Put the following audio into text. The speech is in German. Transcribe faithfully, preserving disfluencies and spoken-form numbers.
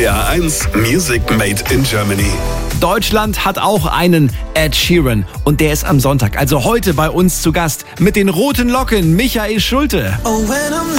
R eins Music Made in Germany. Deutschland hat auch einen Ed Sheeran und der ist am Sonntag, also heute bei uns zu Gast mit den roten Locken, Michael Schulte. Oh, when I'm